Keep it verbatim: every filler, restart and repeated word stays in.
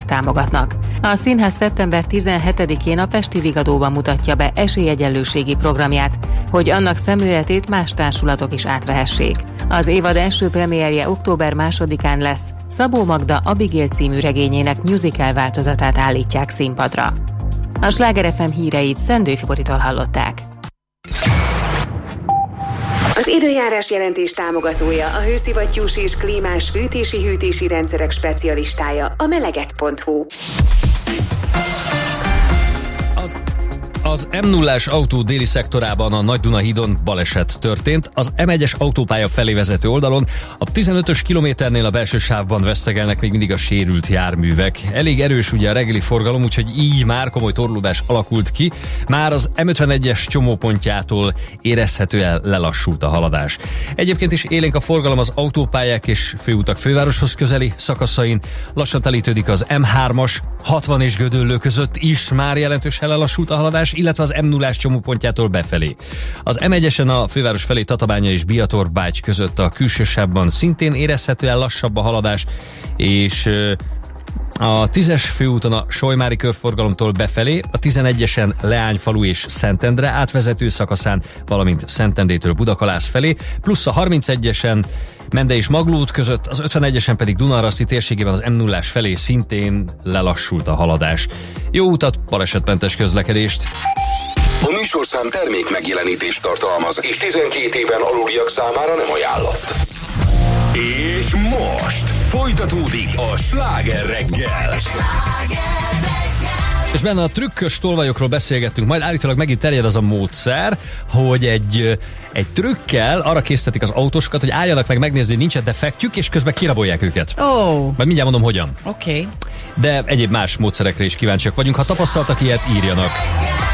támogatnak. A színház szeptember tizenhetedikén a Pesti Vigadóban mutatja be esélyegyenlőségi programját, hogy annak szemléletét más társulatok is átvehessék. Az évad első premierje október másodikán lesz. Szabó Magda Abigail című regényének musical változatát állítják színpadra. A Sláger ef em híreit Szendő Fiboritól hallották. Az időjárás jelentés támogatója a hőszivattyús és klímás fűtési-hűtési rendszerek specialistája, a meleget pont hu. Az em nullás autó déli szektorában a Nagy Duna hídon baleset történt. Az em egyes autópálya felé vezető oldalon a tizenötös kilométernél a belső sávban vesztegelnek még mindig a sérült járművek. Elég erős ugye a reggeli forgalom, úgyhogy így már komoly torlódás alakult ki. Már az em ötvenegyes csomópontjától érezhetően lelassult a haladás. Egyébként is élénk a forgalom az autópályák és főutak fővároshoz közeli szakaszain. Lassan telítődik az em hármas, hatvan és Gödöllő között is már jelentősen lelassult a haladás, illetve az em nullás csomópontjától befelé. Az em egyesen a főváros felé Tatabánya és Biatorbágy között a külső sávban szintén érezhetően lassabb a haladás, és a tízes főúton a Solymári körforgalomtól befelé, a tizenegyesen Leányfalu és Szentendre átvezető szakaszán, valamint Szentendrétől Budakalász felé, plusz a harmincegyesen Mende és Maglót között, az ötvenegyesen pedig Dunaraszti térségében az em nullás felé szintén lelassult a haladás. Jó utat, balesetmentes közlekedést! A műsorszám termék megjelenítést tartalmaz, és tizenkét éven aluliak számára nem ajánlott. És most folytatódik a Sláger reggel. És benne a trükkös tolvajokról beszélgettünk, majd állítólag megint terjed az a módszer, hogy egy, egy trükkel arra késztetik az autósokat, hogy álljanak meg megnézni, hogy nincs defektjük, és közben kirabolják őket. Ó. Oh. Majd mindjárt mondom, hogyan. Oké. Okay. De egyéb más módszerekre is kíváncsiak vagyunk. Ha tapasztaltak ilyet, írjanak.